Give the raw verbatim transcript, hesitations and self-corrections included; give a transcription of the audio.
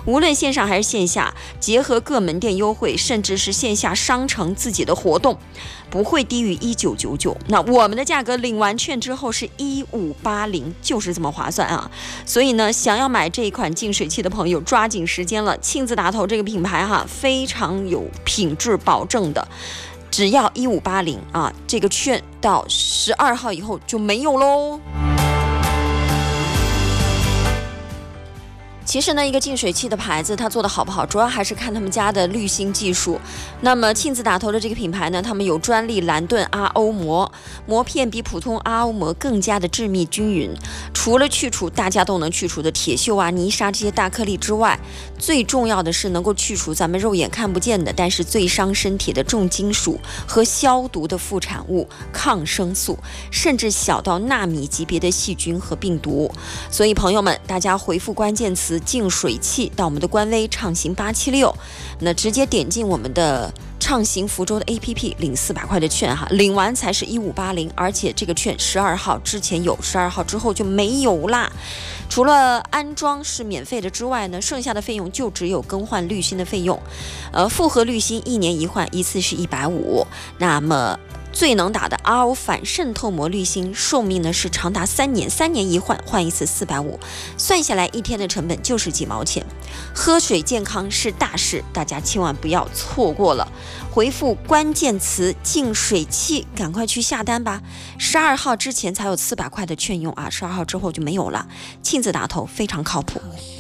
无论线上还是线下，结合各门店优惠，甚至是线下商城自己的活动，不会低于一九九九。那我们的价格领完券之后是一五八零，就是这么划算啊！所以呢，想要买这一款净水器的朋友，抓紧时间了。亲子打头这个品牌哈，非常有品质保证的。只要一五八零啊，这个券到十二号以后就没有喽。其实呢，一个净水器的牌子它做的好不好，主要还是看他们家的滤芯技术。那么亲子打头的这个品牌呢，他们有专利蓝盾 R O 膜，膜片比普通 R O 膜更加的致密均匀。除了去除大家都能去除的铁锈啊、泥沙这些大颗粒之外，最重要的是能够去除咱们肉眼看不见的，但是最伤身体的重金属和消毒的副产物、抗生素，甚至小到纳米级别的细菌和病毒。所以朋友们，大家回复关键词净水器到我们的官微畅行八七六，那直接点进我们的畅行福州的 A P P 领四百块的券哈，领完才是一五八零，而且这个券十二号之前有，十二号之后就没有啦。除了安装是免费的之外呢，剩下的费用就只有更换滤芯的费用。呃，复合滤芯一年一换，一次是一百五。那么最能打的 R O 反渗透膜滤芯寿命呢是长达三年，三年一换，换一次四百五，算下来一天的成本就是几毛钱。喝水健康是大事，大家千万不要错过了。回复关键词净水器，赶快去下单吧。十二号之前才有四百块的券用啊，十二号之后就没有了。亲子打头非常靠谱。